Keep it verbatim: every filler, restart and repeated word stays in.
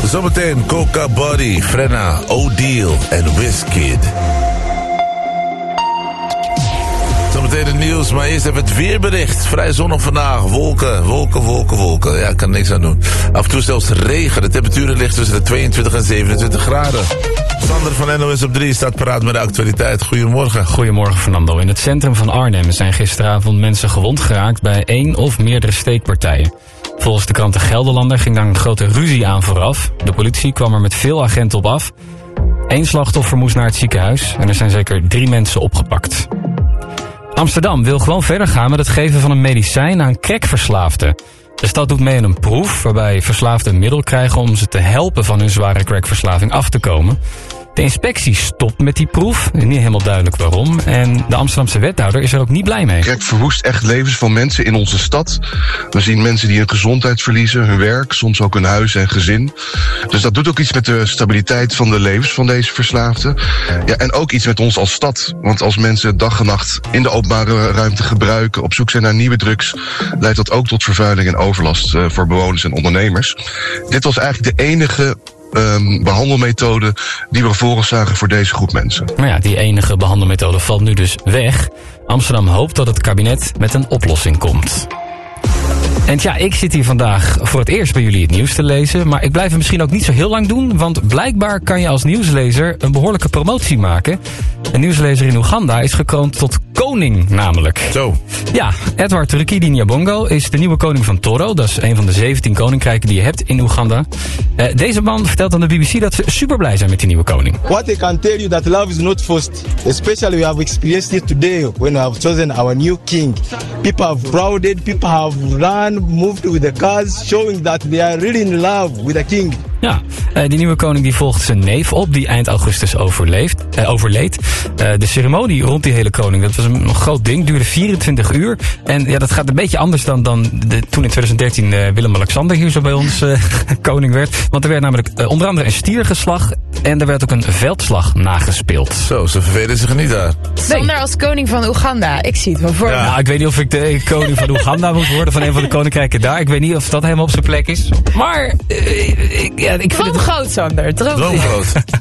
Zometeen Coca Body, Frenna, O'Deal en Wizkid. Zometeen het nieuws, maar eerst even het weerbericht. Vrij zonnig vandaag. Wolken, wolken, wolken, wolken. Ja, ik kan er niks aan doen. Af en toe zelfs regen. De temperatuur ligt tussen de tweeëntwintig en zevenentwintig graden. Sander van N O S op drie staat paraat met de actualiteit. Goedemorgen. Goedemorgen, Fernando. In het centrum van Arnhem zijn gisteravond mensen gewond geraakt bij één of meerdere steekpartijen. Volgens de krant De Gelderlander ging daar een grote ruzie aan vooraf. De politie kwam er met veel agenten op af. Eén slachtoffer moest naar het ziekenhuis en er zijn zeker drie mensen opgepakt. Amsterdam wil gewoon verder gaan met het geven van een medicijn aan crackverslaafden. De stad doet mee aan een proef waarbij verslaafden een middel krijgen om ze te helpen van hun zware crackverslaving af te komen. De inspectie stopt met die proef, niet helemaal duidelijk waarom. En de Amsterdamse wethouder is er ook niet blij mee. Crack verwoest echt levens van mensen in onze stad. We zien mensen die hun gezondheid verliezen, hun werk, soms ook hun huis en gezin. Dus dat doet ook iets met de stabiliteit van de levens van deze verslaafden. Ja, en ook iets met ons als stad. Want als mensen dag en nacht in de openbare ruimte gebruiken, op zoek zijn naar nieuwe drugs, leidt dat ook tot vervuiling en overlast uh, voor bewoners en ondernemers. Dit was eigenlijk de enige Um, behandelmethode die we vervolgens zagen voor deze groep mensen. Maar ja, die enige behandelmethode valt nu dus weg. Amsterdam hoopt dat het kabinet met een oplossing komt. En ja, ik zit hier vandaag voor het eerst bij jullie het nieuws te lezen, maar ik blijf het misschien ook niet zo heel lang doen, want blijkbaar kan je als nieuwslezer een behoorlijke promotie maken. Een nieuwslezer in Oeganda is gekroond tot koning namelijk. Zo. Ja, Edward Rukidi Nyabongo is de nieuwe koning van Toro. Dat is een van de zeventien koninkrijken die je hebt in Oeganda. Uh, deze man vertelt aan de B B C dat ze super blij zijn met die nieuwe koning. What I can tell you that love is not forced. Especially we have experienced it today when we have chosen our new king. People have crowded, people have run, moved with the cars, showing that they are really in love with the king. Ja, uh, die nieuwe koning die volgt zijn neef op, die eind augustus overleeft, uh, overleed. Uh, de ceremonie rond die hele koning, dat was een, een groot ding, duurde vierentwintig uur. En ja, dat gaat een beetje anders dan, dan de, toen in twintig dertien uh, Willem-Alexander hier zo bij ons uh, koning werd. Want er werd namelijk uh, onder andere een stiergeslag en er werd ook een veldslag nagespeeld. Zo, ze vervelen zich niet daar. Sander als koning van Oeganda, ik zie het wel voor me. Ja, nou, ik weet niet of ik de koning van Oeganda moet worden, van een van de koninkrijken daar. Ik weet niet of dat helemaal op zijn plek is. Maar, uh, ik, ja, ik vind Droom het... groot, Sander. Droom Droomgroot.